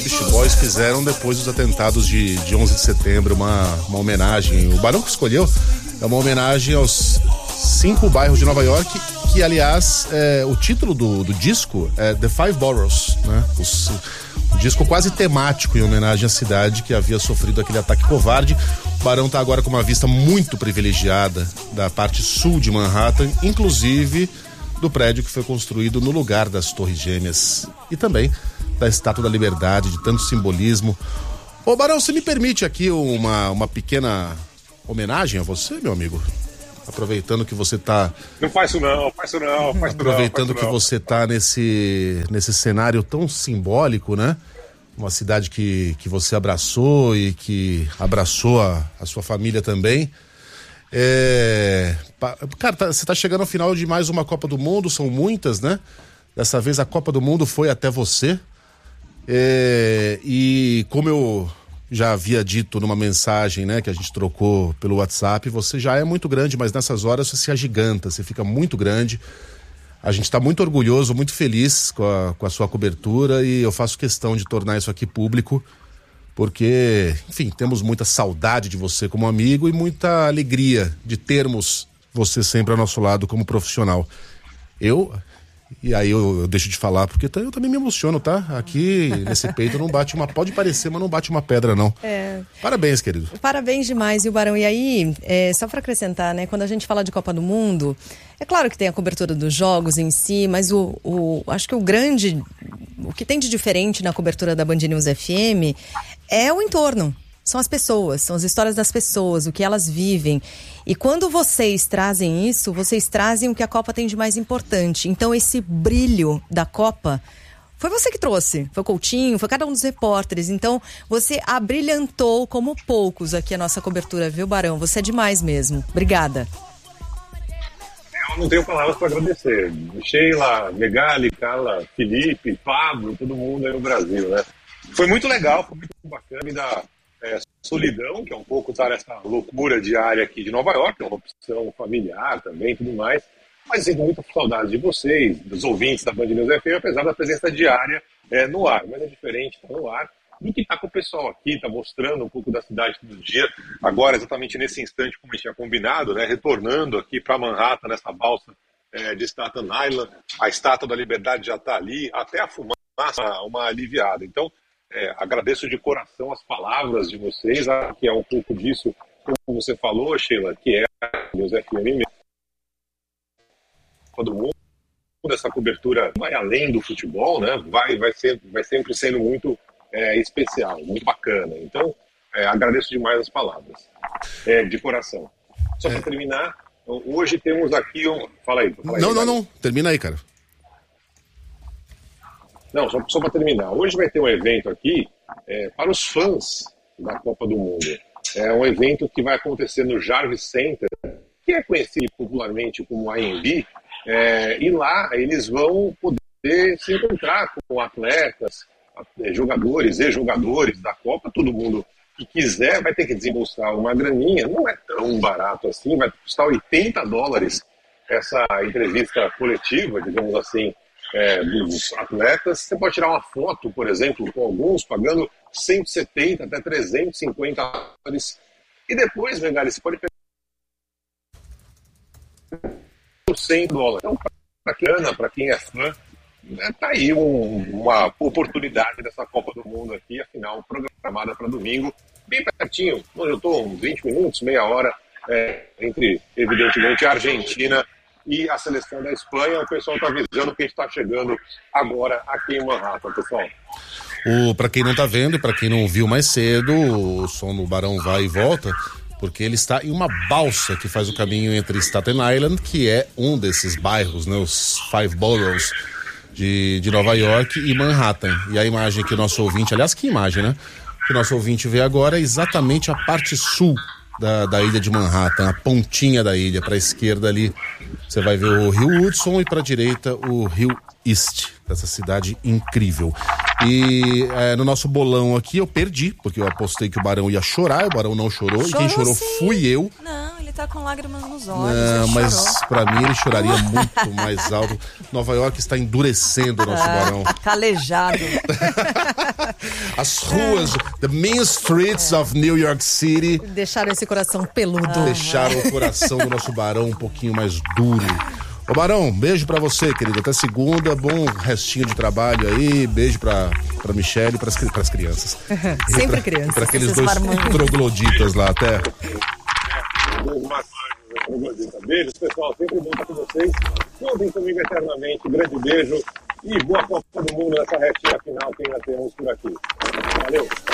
Beach Boys fizeram depois dos atentados de 11 de setembro, uma homenagem. O Barão que escolheu é uma homenagem aos 5 bairros de Nova York, que aliás, o título do disco é The Five Boroughs, né? Um disco quase temático em homenagem à cidade que havia sofrido aquele ataque covarde. O Barão está agora com uma vista muito privilegiada da parte sul de Manhattan, inclusive do prédio que foi construído no lugar das Torres Gêmeas e também da Estátua da Liberdade, de tanto simbolismo. Ô Barão, você me permite aqui uma pequena homenagem a você, meu amigo? Aproveitando que você tá... Não faz isso não. Aproveitando que você tá nesse cenário tão simbólico, né? Uma cidade que você abraçou e que abraçou a sua família também. Cara, você tá chegando ao final de mais uma Copa do Mundo, são muitas, né? Dessa vez a Copa do Mundo foi até você. E como eu já havia dito numa mensagem, né, que a gente trocou pelo WhatsApp, você já é muito grande, mas nessas horas você se agiganta, você fica muito grande. A gente está muito orgulhoso, muito feliz com a sua cobertura e eu faço questão de tornar isso aqui público, porque, enfim, temos muita saudade de você como amigo e muita alegria de termos você sempre ao nosso lado como profissional. E aí eu deixo de falar, porque eu também me emociono, tá? Aqui nesse peito não bate uma... Pode parecer, mas não bate uma pedra, não. Parabéns, querido. Parabéns demais, viu, Barão? E aí, só para acrescentar, né? Quando a gente fala de Copa do Mundo, é claro que tem a cobertura dos jogos em si, mas acho que o que tem de diferente na cobertura da Band News FM é o entorno. São as pessoas, são as histórias das pessoas, o que elas vivem. E quando vocês trazem isso, vocês trazem o que a Copa tem de mais importante. Então esse brilho da Copa foi você que trouxe, foi o Coutinho, foi cada um dos repórteres. Então você abrilhantou como poucos aqui a nossa cobertura, viu, Barão? Você é demais mesmo. Obrigada. Eu não tenho palavras para agradecer. Sheila, Megali, Carla, Felipe, Pablo, todo mundo aí no Brasil, né? Foi muito legal, foi muito bacana me dar solidão, que é um pouco estar essa loucura diária aqui de Nova York, é uma opção familiar também, tudo mais, mas sinto muita saudade de vocês, dos ouvintes da Band News FM, apesar da presença diária no ar, mas é diferente estar no ar do que estar com o pessoal aqui, estar mostrando um pouco da cidade todo dia, agora exatamente nesse instante, como a gente tinha combinado, né, retornando aqui para Manhattan, nessa balsa de Staten Island, a Estátua da Liberdade já está ali, até a fumaça, uma aliviada. Então, agradeço de coração as palavras de vocês, que é um pouco disso, como você falou, Sheila, que é a News FM, todo mundo, essa cobertura vai além do futebol, né? Vai sempre sendo muito especial, muito bacana. Então, agradeço demais as palavras, de coração. Só para terminar, hoje temos aqui Fala aí. Não, termina aí, cara. Não, só para terminar. Hoje vai ter um evento aqui para os fãs da Copa do Mundo. É um evento que vai acontecer no Jarvis Center, que é conhecido popularmente como AMB, e lá eles vão poder se encontrar com atletas, jogadores e jogadores da Copa. Todo mundo que quiser vai ter que desembolsar uma graninha, não é tão barato assim, vai custar $80 essa entrevista coletiva, digamos assim, dos atletas. Você pode tirar uma foto, por exemplo, com alguns, pagando $170 até $350. E depois, Megali, você pode pegar por $100. Então, para quem é fã, tá aí uma oportunidade dessa Copa do Mundo aqui, afinal, programada para domingo, bem pertinho, onde eu estou, uns 20 minutos, meia hora, entre, evidentemente, a Argentina e a seleção da Espanha. O pessoal está avisando que a gente está chegando agora aqui em Manhattan, pessoal. Para quem não está vendo e para quem não viu mais cedo, o som do Barão vai e volta, porque ele está em uma balsa que faz o caminho entre Staten Island, que é um desses bairros, né, os Five Boroughs de Nova York, e Manhattan. E a imagem que o nosso ouvinte, aliás, que imagem, né? Que o nosso ouvinte vê agora é exatamente a parte sul da ilha de Manhattan, a pontinha da ilha. Para a esquerda ali você vai ver o Rio Hudson e para a direita o Rio East, dessa cidade incrível. E no nosso bolão aqui eu perdi, porque eu apostei que o Barão ia chorar, o Barão não chorou. E quem chorou fui eu. Não, ele tá com lágrimas nos olhos. Não, mas chorou. pra mim ele choraria muito mais alto. Nova York está endurecendo o nosso Barão. Calejado. As ruas, the main streets of New York City, Deixaram esse coração peludo. deixaram o coração do nosso Barão um pouquinho mais duro. Ô Barão, beijo pra você, querido. Até segunda, bom restinho de trabalho aí. Beijo pra Michelle e pras crianças. Sempre crianças. Pra aqueles Esses dois marmanjos. trogloditas lá, até. Beijos, pessoal. Sempre bom estar com vocês. Contem comigo eternamente. Um grande beijo e boa Copa do Mundo nessa retinha final que ainda temos por aqui. Valeu!